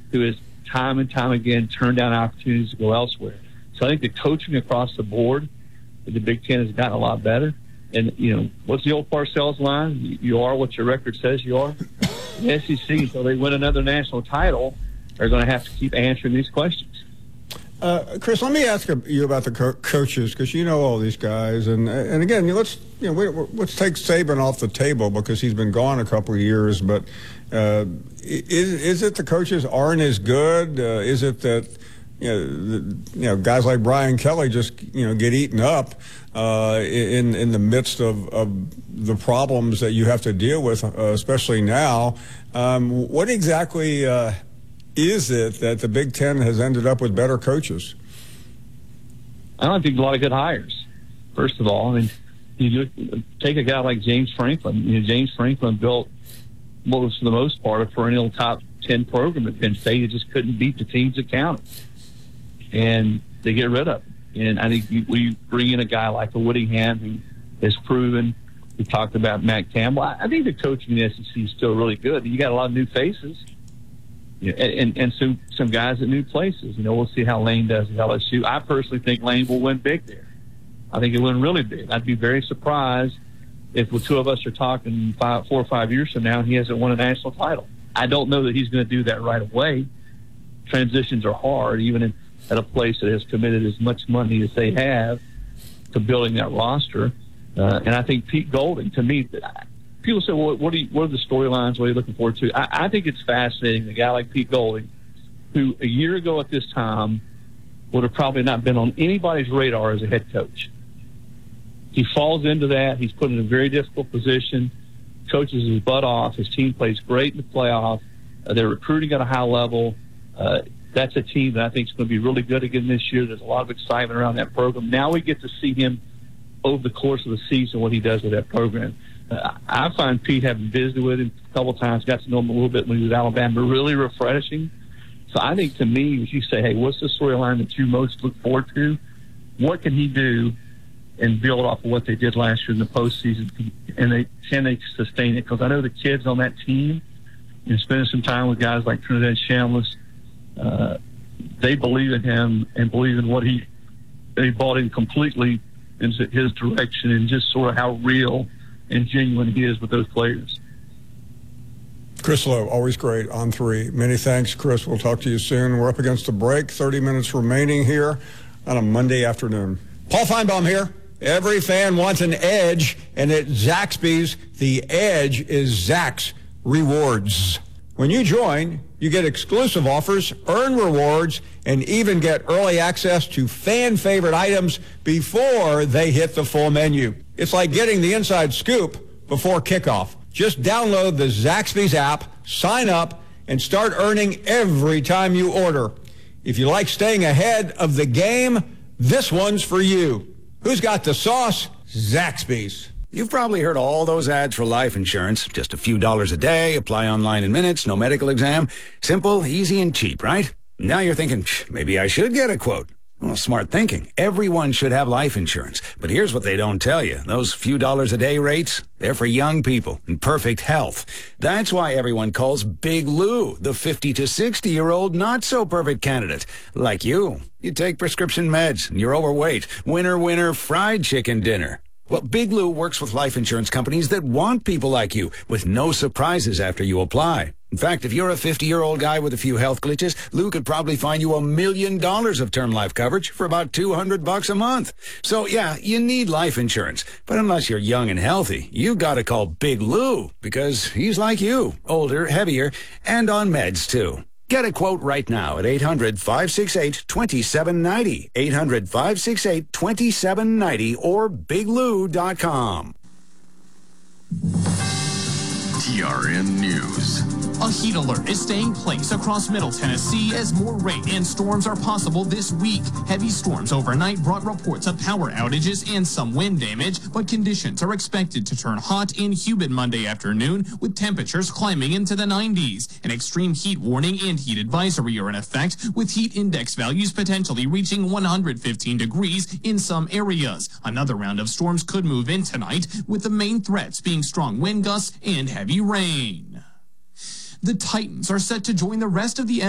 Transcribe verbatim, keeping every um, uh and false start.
who has time and time again turned down opportunities to go elsewhere. So I think the coaching across the board, the Big Ten has gotten a lot better. And, you know, what's the old Parcells line? You, you are what your record says you are. The S E C, until they win another national title, are going to have to keep answering these questions. Uh, Chris, let me ask you about the co- coaches, because you know all these guys, and and again, let's you know we, let's take Saban off the table because he's been gone a couple of years. But uh, is is it the coaches aren't as good? Uh, is it that you know the, you know guys like Brian Kelly just you know get eaten up uh, in in the midst of, of the problems that you have to deal with, uh, especially now? Um, what exactly? Uh, Is it that the Big Ten has ended up with better coaches? I don't think a lot of good hires. First of all, I mean, you look, take a guy like James Franklin. You know, James Franklin built, what was for the most part, a perennial top ten program at Penn State. He just couldn't beat the teams that counted, and they get rid of him. And I think you, we bring in a guy like a Whittingham who has proven. We talked about Matt Campbell. I, I think the coaching in the S E C is still really good. You got a lot of new faces. Yeah, and and some some guys at new places. You know, we'll see how Lane does at L S U. I personally think Lane will win big there. I think he'll win really big. I'd be very surprised if the two of us are talking five, four or five years from now and he hasn't won a national title. I don't know that he's going to do that right away. Transitions are hard, even in, at a place that has committed as much money as they have to building that roster. Uh, and I think Pete Golding, to me, people say, well, what, are you, what are the storylines? What are you looking forward to? I, I think it's fascinating. A guy like Pete Golding, who a year ago at this time would have probably not been on anybody's radar as a head coach. He falls into that. He's put in a very difficult position, coaches his butt off. His team plays great in the playoff. Uh, they're recruiting at a high level. Uh, that's a team that I think is going to be really good again this year. There's a lot of excitement around that program. Now we get to see him over the course of the season, what he does with that program. Uh, I find Pete, having visited with him a couple of times, got to know him a little bit when he was at Alabama, really refreshing. So I think, to me, if you say, hey, what's the storyline that you most look forward to? What can he do and build off of what they did last year in the postseason? And they, can they sustain it? Because I know the kids on that team, and spending some time with guys like Trinidad Shamlis, uh, they believe in him and believe in what he, they bought in completely into his direction, and just sort of how real and genuine he is with those players. Chris Lowe, always great on three. Many thanks, Chris. We'll talk to you soon. We're up against the break. thirty minutes remaining here on a Monday afternoon. Paul Feinbaum here. Every fan wants an edge, and at Zaxby's, the edge is Zax Rewards. When you join, you get exclusive offers, earn rewards, and even get early access to fan-favorite items before they hit the full menu. It's like getting the inside scoop before kickoff. Just download the Zaxby's app, sign up, and start earning every time you order. If you like staying ahead of the game, this one's for you. Who's got the sauce? Zaxby's. You've probably heard all those ads for life insurance. Just a few dollars a day, apply online in minutes, no medical exam. Simple, easy, and cheap, right? Now you're thinking, maybe I should get a quote. Well, smart thinking. Everyone should have life insurance. But here's what they don't tell you. Those few dollars a day rates, they're for young people in perfect health. That's why everyone calls Big Lou the fifty to sixty-year-old not-so-perfect candidate. Like you. You take prescription meds, and you're overweight. Winner, winner, fried chicken dinner. Well, Big Lou works with life insurance companies that want people like you, with no surprises after you apply. In fact, if you're a fifty-year-old guy with a few health glitches, Lou could probably find you a million dollars of term life coverage for about two hundred bucks a month. So, yeah, you need life insurance. But unless you're young and healthy, you gotta call Big Lou, because he's like you, older, heavier, and on meds, too. Get a quote right now at eight hundred, five six eight, two seven nine zero, eight hundred, five six eight, two seven nine zero, or big lou dot com. T R N News. A heat alert is staying in place across Middle Tennessee as more rain and storms are possible this week. Heavy storms overnight brought reports of power outages and some wind damage, but conditions are expected to turn hot and humid Monday afternoon, with temperatures climbing into the nineties. An extreme heat warning and heat advisory are in effect, with heat index values potentially reaching one hundred fifteen degrees in some areas. Another round of storms could move in tonight, with the main threats being strong wind gusts and heavy rain. The Titans are set to join the rest of the